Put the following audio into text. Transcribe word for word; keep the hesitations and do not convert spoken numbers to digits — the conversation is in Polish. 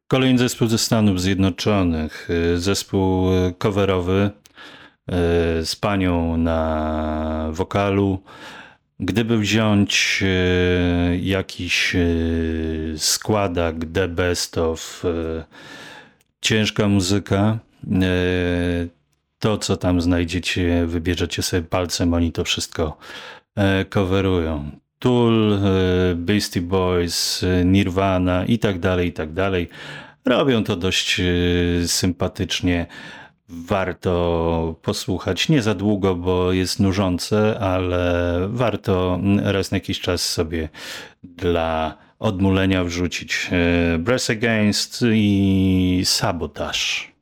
Kolejny zespół ze Stanów Zjednoczonych, zespół coverowy z panią na wokalu. Gdyby wziąć jakiś składak The Best of ciężka muzyka, to co tam znajdziecie, wybierzecie sobie palcem, oni to wszystko coverują. Tool, Beastie Boys, Nirvana i tak dalej, i tak dalej. Robią to dość sympatycznie. Warto posłuchać. Nie za długo, bo jest nużące, ale warto raz na jakiś czas sobie dla odmulenia wrzucić Brass Against i Sabotage.